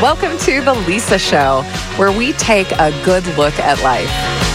Welcome to The Lisa Show, where we take a good look at life.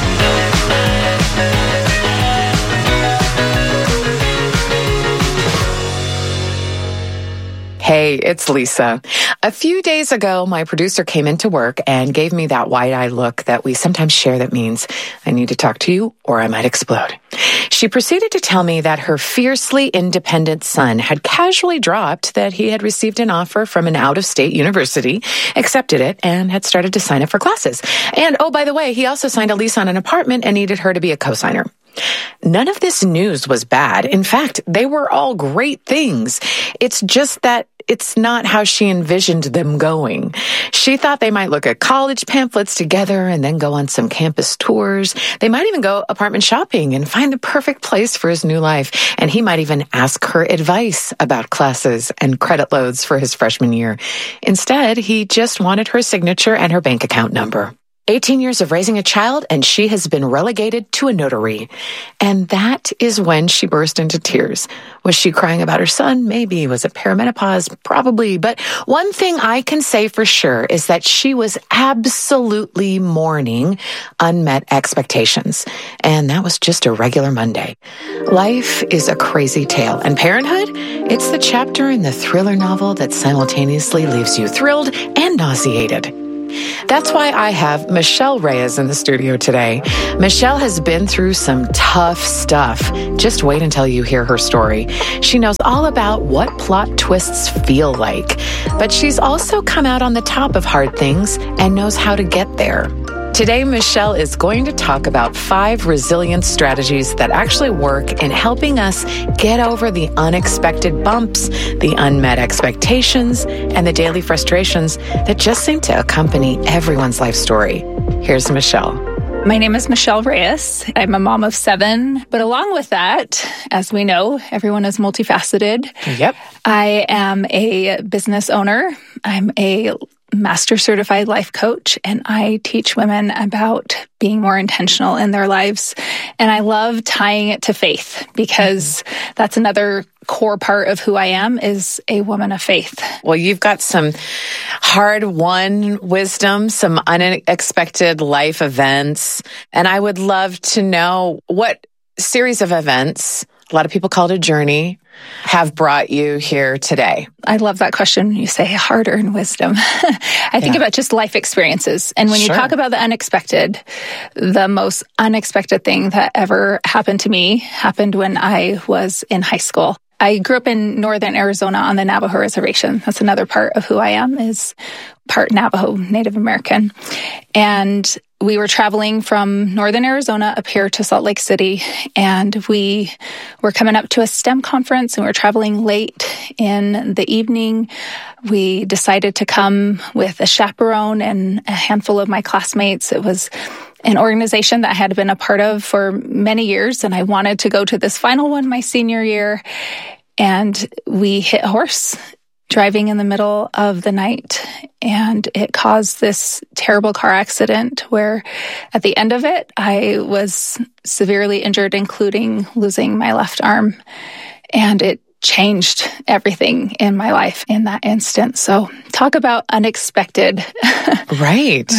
Hey, it's Lisa. A few days ago, my producer came into work and gave me that wide-eyed look that we sometimes share that means I need to talk to you or I might explode. She proceeded to tell me that her fiercely independent son had casually dropped that he had received an offer from an out-of-state university, accepted it, and had started to sign up for classes. And, oh, by the way, he also signed a lease on an apartment and needed her to be a co-signer. None of this news was bad. In fact, they were all great things. It's just that it's not how she envisioned them going. She thought they might look at college pamphlets together and then go on some campus tours. They might even go apartment shopping and find the perfect place for his new life. And he might even ask her advice about classes and credit loads for his freshman year. Instead, he just wanted her signature and her bank account number. 18 years of raising a child, and she has been relegated to a notary. And that is when she burst into tears. Was she crying about her son? Maybe. Was it perimenopause? Probably. But one thing I can say for sure is that she was absolutely mourning unmet expectations. And that was just a regular Monday. Life is a crazy tale. And parenthood? It's the chapter in the thriller novel that simultaneously leaves you thrilled and nauseated. That's why I have Michelle Reyes in the studio today. Michelle has been through some tough stuff. Just wait until you hear her story. She knows all about what plot twists feel like, but she's also come out on the top of hard things and knows how to get there. Today, Michelle is going to talk about 5 resilience strategies that actually work in helping us get over the unexpected bumps, the unmet expectations, and the daily frustrations that just seem to accompany everyone's life story. Here's Michelle. My name is Michelle Reyes. I'm a mom of 7, but along with that, as we know, everyone is multifaceted. Yep. I am a business owner. I'm a master certified life coach, and I teach women about being more intentional in their lives. And I love tying it to faith because that's another core part of who I am, is a woman of faith. Well, you've got some hard-won wisdom, some unexpected life events, and I would love to know what series of events, a lot of people call it a journey, have brought you here today? I love that question. You say hard-earned wisdom. I think about just life experiences. And when you talk about the unexpected, the most unexpected thing that ever happened to me happened when I was in high school. I grew up in northern Arizona on the Navajo Reservation. That's another part of who I am, is part Navajo, Native American. And we were traveling from northern Arizona up here to Salt Lake City, and we were coming up to a STEM conference, and we were traveling late in the evening. We decided to come with a chaperone and a handful of my classmates. It was an organization that I had been a part of for many years, and I wanted to go to this final one my senior year, and we hit a horse driving in the middle of the night, and it caused this terrible car accident where at the end of it, I was severely injured, including losing my left arm, and it changed everything in my life in that instant. So talk about unexpected. Right.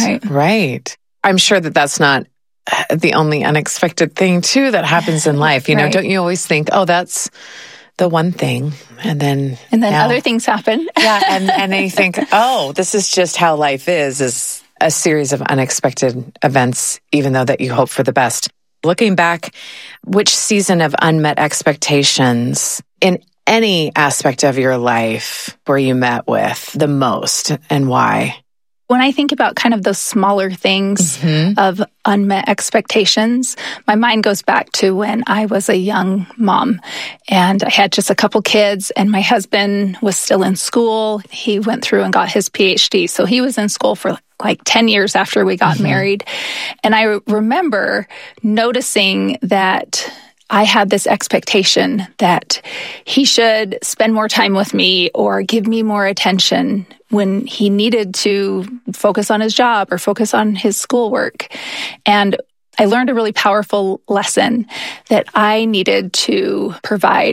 I'm sure that that's not the only unexpected thing, too, that happens in life. You know, don't you always think, oh, that's the one thing, and then other things happen. Yeah, and then you think, oh, this is just how life is a series of unexpected events, even though that you hope for the best. Looking back, which season of unmet expectations in any aspect of your life were you met with the most, and why? When I think about kind of those smaller things of unmet expectations, my mind goes back to when I was a young mom and I had just a couple kids, and my husband was still in school. He went through and got his PhD. So he was in school for like 10 years after we got married. And I remember noticing that I had this expectation that he should spend more time with me or give me more attention when he needed to focus on his job or focus on his schoolwork. And I learned a really powerful lesson that I needed to provide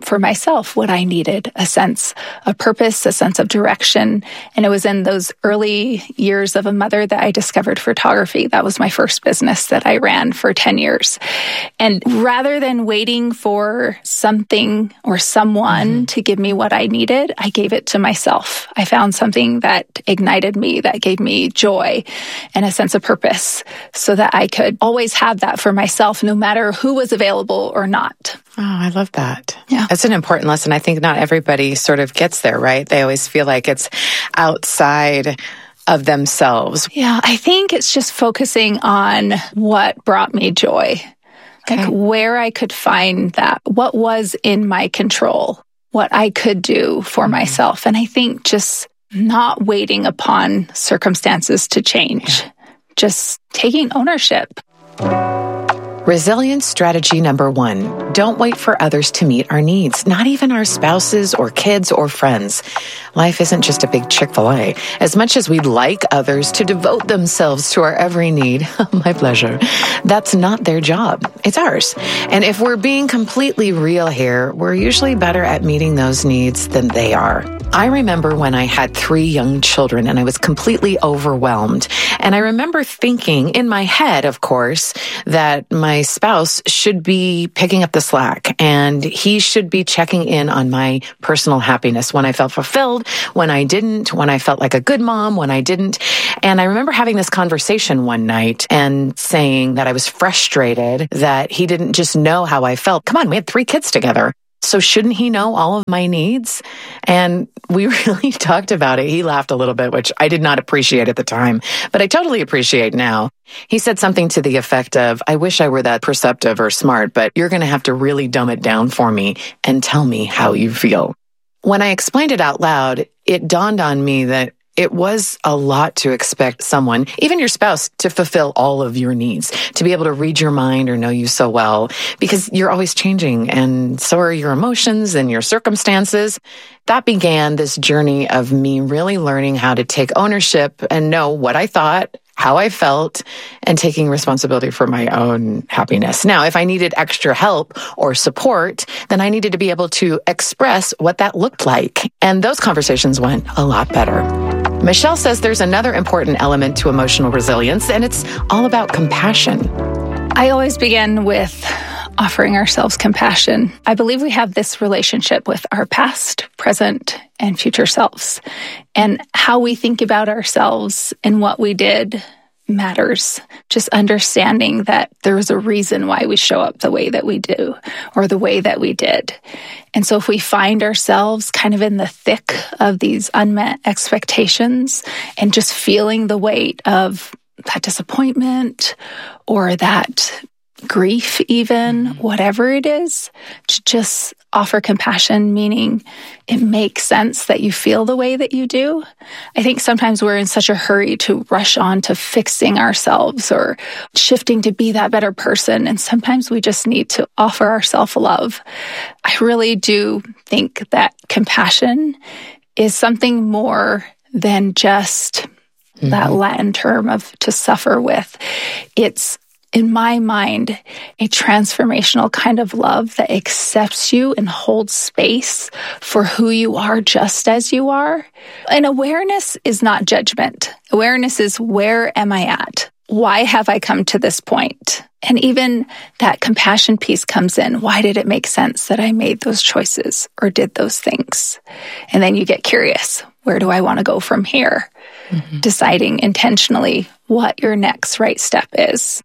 for myself what I needed, a sense of purpose, a sense of direction. And it was in those early years of a mother that I discovered photography. That was my first business that I ran for 10 years. And rather than waiting for something or someone to give me what I needed, I gave it to myself. I found something that ignited me, that gave me joy and a sense of purpose so that I could always have that for myself, no matter who was available or not. Oh, I love that. Yeah. That's an important lesson. I think not everybody sort of gets there, right? They always feel like it's outside of themselves. Yeah, I think it's just focusing on what brought me joy, like where I could find that, what was in my control, what I could do for myself. And I think just not waiting upon circumstances to change, just taking ownership. Resilience strategy number 1, don't wait for others to meet our needs, not even our spouses or kids or friends. Life isn't just a big Chick-fil-A. As much as we'd like others to devote themselves to our every need, my pleasure, that's not their job. It's ours. And if we're being completely real here, we're usually better at meeting those needs than they are. I remember when I had 3 young children and I was completely overwhelmed. And I remember thinking in my head, of course, that my spouse should be picking up the slack and he should be checking in on my personal happiness when I felt fulfilled, when I didn't, when I felt like a good mom, when I didn't. And I remember having this conversation one night and saying that I was frustrated that he didn't just know how I felt. Come on, we had 3 kids together. So shouldn't he know all of my needs? And we really talked about it. He laughed a little bit, which I did not appreciate at the time, but I totally appreciate now. He said something to the effect of, I wish I were that perceptive or smart, but you're going to have to really dumb it down for me and tell me how you feel. When I explained it out loud, it dawned on me that it was a lot to expect someone, even your spouse, to fulfill all of your needs, to be able to read your mind or know you so well, because you're always changing and so are your emotions and your circumstances. That began this journey of me really learning how to take ownership and know what I thought, how I felt, and taking responsibility for my own happiness. Now, if I needed extra help or support, then I needed to be able to express what that looked like. And those conversations went a lot better. Michelle says there's another important element to emotional resilience, and it's all about compassion. I always begin with offering ourselves compassion. I believe we have this relationship with our past, present, and future selves. And how we think about ourselves and what we did matters. Just understanding that there is a reason why we show up the way that we do or the way that we did. And so if we find ourselves kind of in the thick of these unmet expectations and just feeling the weight of that disappointment or that grief even, whatever it is, to just offer compassion, meaning it makes sense that you feel the way that you do. I think sometimes we're in such a hurry to rush on to fixing ourselves or shifting to be that better person. And sometimes we just need to offer ourselves love. I really do think that compassion is something more than just that Latin term of to suffer with. It's, in my mind, a transformational kind of love that accepts you and holds space for who you are just as you are. And awareness is not judgment. Awareness is, where am I at? Why have I come to this point? And even that compassion piece comes in. Why did it make sense that I made those choices or did those things? And then you get curious. Where do I want to go from here? Deciding intentionally what your next right step is.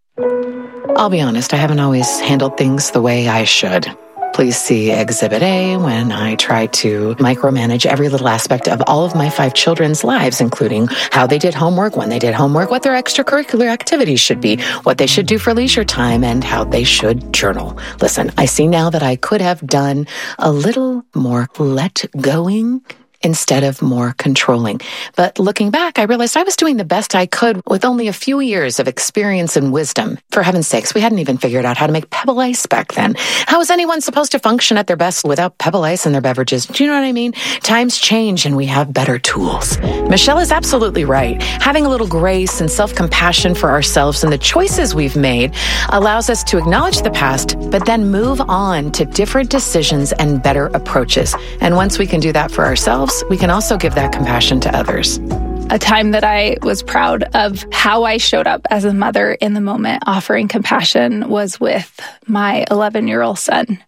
I'll be honest, I haven't always handled things the way I should. Please see Exhibit A when I try to micromanage every little aspect of all of my 5 children's lives, including how they did homework, when they did homework, what their extracurricular activities should be, what they should do for leisure time, and how they should journal. Listen, I see now that I could have done a little more let-going instead of more controlling. But looking back, I realized I was doing the best I could with only a few years of experience and wisdom. For heaven's sakes, we hadn't even figured out how to make pebble ice back then. How is anyone supposed to function at their best without pebble ice in their beverages? Do you know what I mean? Times change and we have better tools. Michelle is absolutely right. Having a little grace and self-compassion for ourselves and the choices we've made allows us to acknowledge the past, but then move on to different decisions and better approaches. And once we can do that for ourselves, we can also give that compassion to others. A time that I was proud of how I showed up as a mother in the moment, offering compassion, was with my 11-year-old son.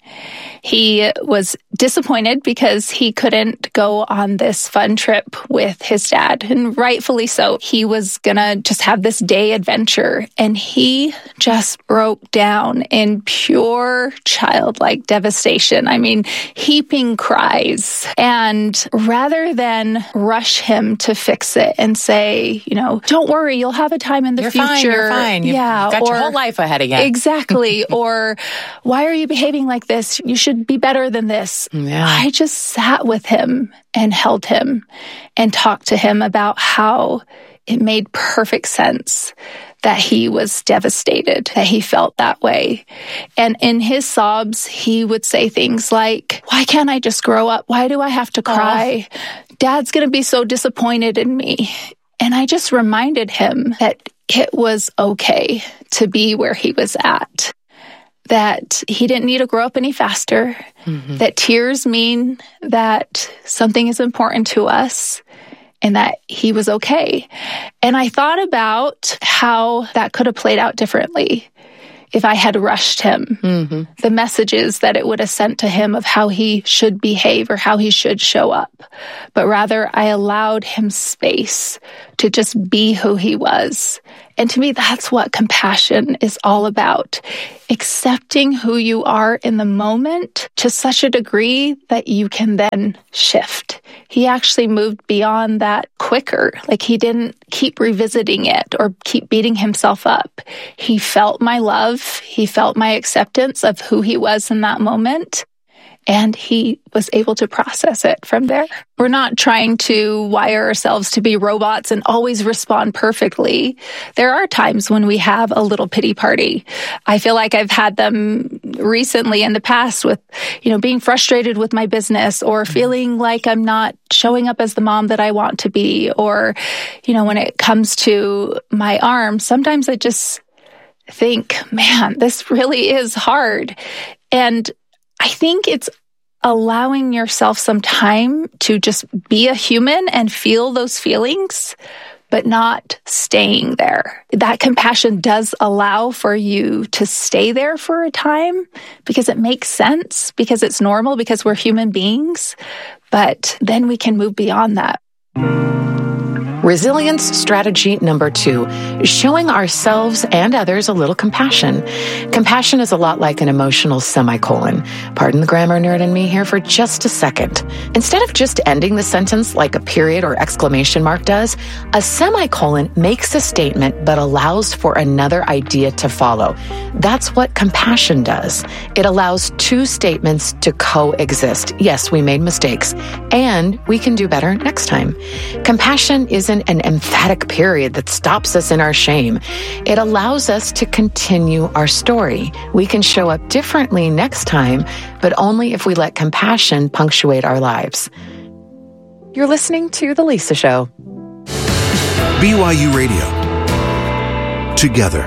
He was disappointed because he couldn't go on this fun trip with his dad, and rightfully so. He was gonna just have this day adventure, and he just broke down in pure childlike devastation. I mean, heaping cries. And rather than rush him to fix it and say, don't worry, you'll have a time in the future. You're fine. You've got your whole life ahead of you. Exactly. Or, why are you behaving like this? You should be better than this. Yeah. I just sat with him and held him and talked to him about how it made perfect sense that he was devastated, that he felt that way. And in his sobs, he would say things like, why can't I just grow up? Why do I have to cry? Dad's going to be so disappointed in me. And I just reminded him that it was okay to be where he was at, that he didn't need to grow up any faster, that tears mean that something is important to us, and that he was okay. And I thought about how that could have played out differently if I had rushed him, the messages that it would have sent to him of how he should behave or how he should show up. But rather, I allowed him space to just be who he was. And to me, that's what compassion is all about. Accepting who you are in the moment to such a degree that you can then shift. He actually moved beyond that quicker. Like, he didn't keep revisiting it or keep beating himself up. He felt my love. He felt my acceptance of who he was in that moment. And he was able to process it from there. We're not trying to wire ourselves to be robots and always respond perfectly. There are times when we have a little pity party. I feel like I've had them recently in the past with, being frustrated with my business or feeling like I'm not showing up as the mom that I want to be. Or, when it comes to my arm, sometimes I just think, man, this really is hard. And I think it's allowing yourself some time to just be a human and feel those feelings, but not staying there. That compassion does allow for you to stay there for a time because it makes sense, because it's normal, because we're human beings. But then we can move beyond that. Resilience strategy number 2, showing ourselves and others a little compassion. Compassion is a lot like an emotional semicolon. Pardon the grammar nerd in me here for just a second. Instead of just ending the sentence like a period or exclamation mark does, a semicolon makes a statement but allows for another idea to follow. That's what compassion does. It allows 2 statements to coexist. Yes, we made mistakes, and we can do better next time. Compassion isn't an emphatic period that stops us in our shame. It allows us to continue our story. We can show up differently next time, but only if we let compassion punctuate our lives. You're listening to The Lisa Show. BYU Radio. Together.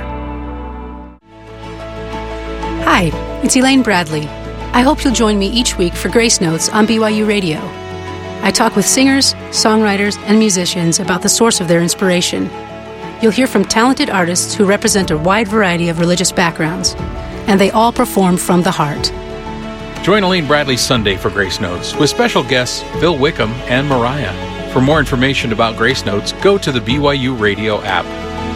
Hi, it's Elaine Bradley. I hope you'll join me each week for Grace Notes on BYU Radio. I talk with singers, songwriters, and musicians about the source of their inspiration. You'll hear from talented artists who represent a wide variety of religious backgrounds, and they all perform from the heart. Join Elaine Bradley Sunday for Grace Notes with special guests Phil Wickham and Mariah. For more information about Grace Notes, go to the BYU Radio app.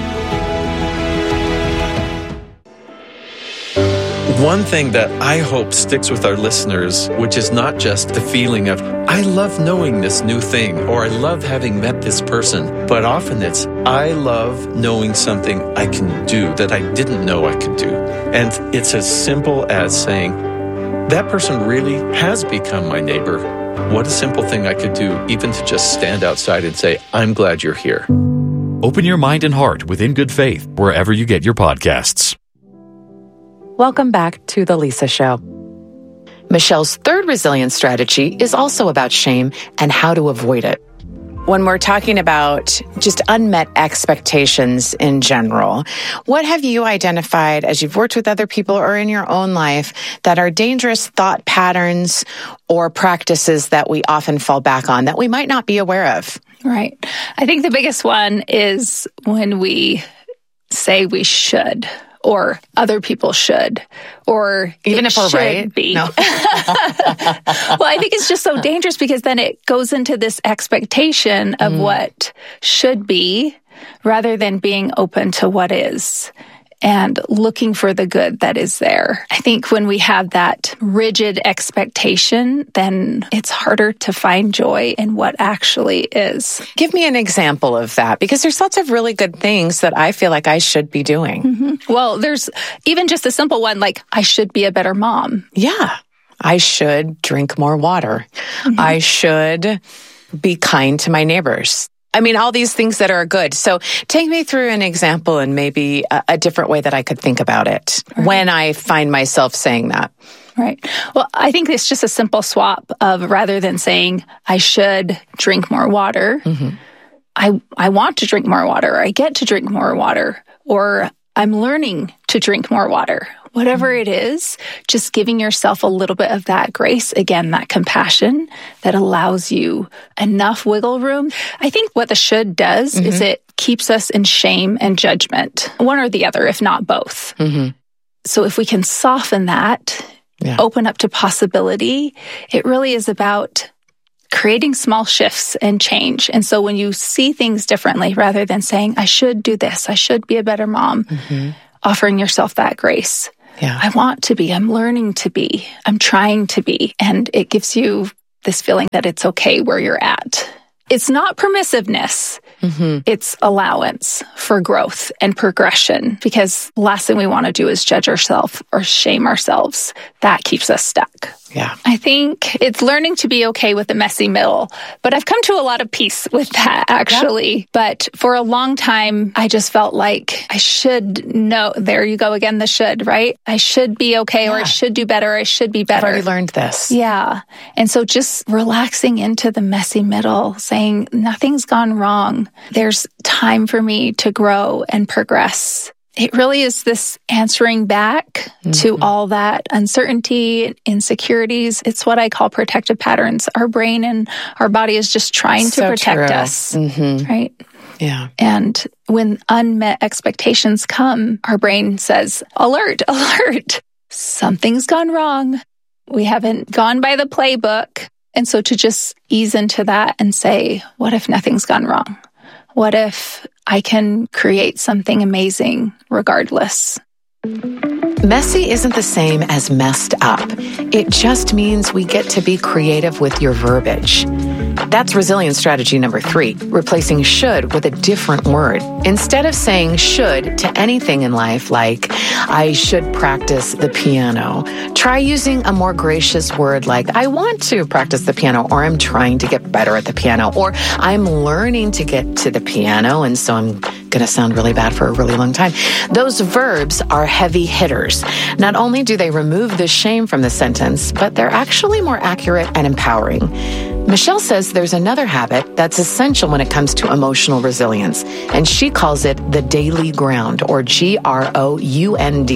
One thing that I hope sticks with our listeners, which is not just the feeling of, I love knowing this new thing, or I love having met this person, but often it's, I love knowing something I can do that I didn't know I could do. And it's as simple as saying, that person really has become my neighbor. what a simple thing I could do, even to just stand outside and say, I'm glad you're here. Open your mind and heart with In Good Faith, wherever you get your podcasts. Welcome back to The Lisa Show. Michelle's third resilience strategy is also about shame and how to avoid it. When we're talking about just unmet expectations in general, what have you identified as you've worked with other people or in your own life that are dangerous thought patterns or practices that we often fall back on that we might not be aware of? Right. I think the biggest one is when we say we should, or other people should, or even if we're right. Be. No. Well, I think it's just so dangerous because then it goes into this expectation of what should be rather than being open to what is and looking for the good that is there. I think when we have that rigid expectation, then it's harder to find joy in what actually is. Give me an example of that, because there's lots of really good things that I feel like I should be doing. Mm-hmm. Well, there's even just a simple one like, I should be a better mom. Yeah. I should drink more water. Mm-hmm. I should be kind to my neighbors. I mean, all these things that are good. So take me through an example and maybe a different way that I could think about it when I find myself saying that. Right. Well, I think it's just a simple swap of rather than saying, I should drink more water, I want to drink more water, or I get to drink more water, or I'm learning to drink more water. Whatever it is, just giving yourself a little bit of that grace, again, that compassion that allows you enough wiggle room. I think what the should does is it keeps us in shame and judgment, one or the other, if not both. So if we can soften that, open up to possibility, it really is about creating small shifts and change. And so when you see things differently, rather than saying, I should do this, I should be a better mom, offering yourself that grace. I want to be, I'm learning to be, I'm trying to be. And it gives you this feeling that it's okay where you're at. It's not permissiveness. It's allowance for growth and progression, because the last thing we want to do is judge ourselves or shame ourselves. That keeps us stuck. I think it's learning to be okay with the messy middle, but I've come to a lot of peace with that, actually. But for a long time, I just felt like I should know. There you go again, the should, right? I should be okay, or I should do better, or I should be better. I've already learned this. And so just relaxing into the messy middle, saying nothing's gone wrong. There's time for me to grow and progress. It really is this answering back to all that uncertainty, insecurities. It's what I call protective patterns. Our brain and our body is just trying to protect us, right? And when unmet expectations come, our brain says, alert, alert, something's gone wrong. We haven't gone by the playbook. And so to just ease into that and say, what if nothing's gone wrong? What if I can create something amazing regardless? Messy isn't the same as messed up. It just means we get to be creative with your verbiage. That's resilience strategy number 3, replacing should with a different word. Instead of saying should to anything in life, like I should practice the piano, try using a more gracious word like I want to practice the piano, or I'm trying to get better at the piano, or I'm learning to get to the piano, and so I'm going to sound really bad for a really long time. Those verbs are heavy hitters. Not only do they remove the shame from the sentence, but they're actually more accurate and empowering. Michelle says there's another habit that's essential when it comes to emotional resilience, and she calls it the daily ground, or GROUND.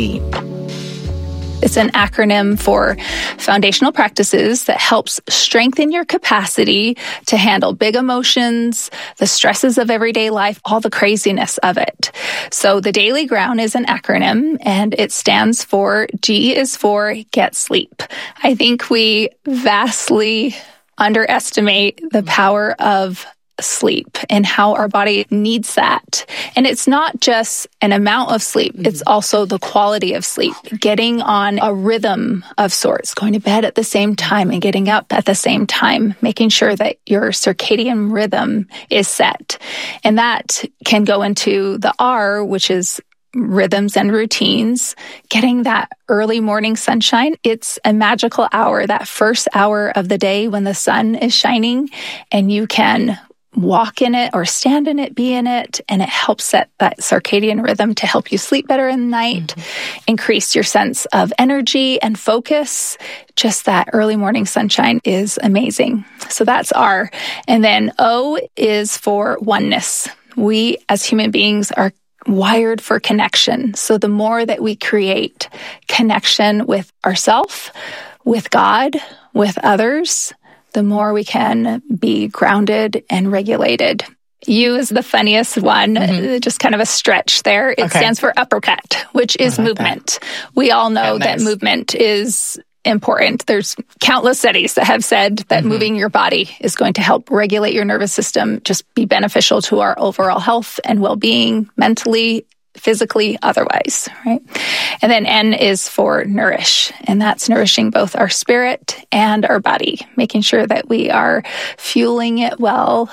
It's an acronym for foundational practices that helps strengthen your capacity to handle big emotions, the stresses of everyday life, all the craziness of it. So the Daily Ground is an acronym, and it stands for, G is for get sleep. I think we vastly underestimate the power of sleep and how our body needs that. And it's not just an amount of sleep, it's also the quality of sleep, getting on a rhythm of sorts, going to bed at the same time and getting up at the same time, making sure that your circadian rhythm is set. And that can go into the R, which is rhythms and routines, getting that early morning sunshine. It's a magical hour, that first hour of the day when the sun is shining, and you can walk in it or stand in it, be in it, and it helps set that circadian rhythm to help you sleep better in the night, increase your sense of energy and focus. Just that early morning sunshine is amazing. So that's R. And then O is for oneness. We as human beings are wired for connection. So the more that we create connection with ourselves, with God, with others, the more we can be grounded and regulated. U is the funniest one, just kind of a stretch there. It stands for uppercut, which is movement. We all know that movement is important. There's countless studies that have said that moving your body is going to help regulate your nervous system, just be beneficial to our overall health and well-being, mentally, physically, otherwise, right? And then N is for nourish, and that's nourishing both our spirit and our body, making sure that we are fueling it well,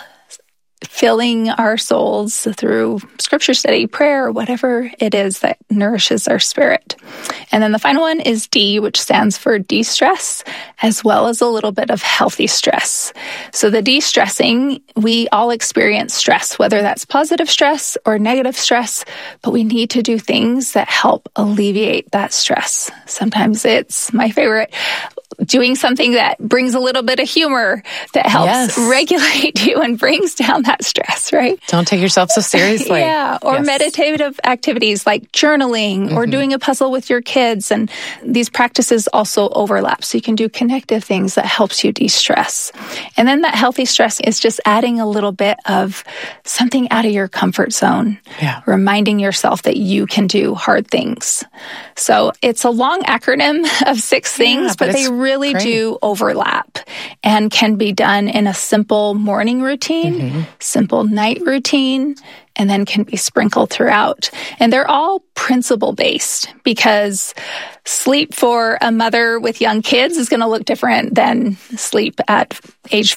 filling our souls through scripture study, prayer, whatever it is that nourishes our spirit. And then the final one is D, which stands for de-stress, as well as a little bit of healthy stress. So the de-stressing, we all experience stress, whether that's positive stress or negative stress, but we need to do things that help alleviate that stress. Sometimes it's my favorite, doing something that brings a little bit of humor that helps regulate you and brings down that stress, right? Don't take yourself so seriously. Or meditative activities like journaling or doing a puzzle with your kids. And these practices also overlap. So you can do connective things that helps you de-stress. And then that healthy stress is just adding a little bit of something out of your comfort zone, reminding yourself that you can do hard things. So it's a long acronym of 6 things, but they really do overlap and can be done in a simple morning routine, simple night routine, and then can be sprinkled throughout. And they're all principle-based because sleep for a mother with young kids is going to look different than sleep at age